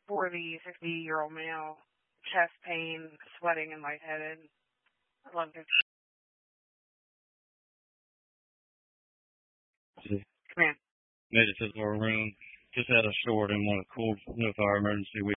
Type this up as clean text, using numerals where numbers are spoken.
40, 50-year-old male, chest pain, sweating, and lightheaded. 11:50. Come here. Made it to our room. Just had a short and want to cool fire emergency. We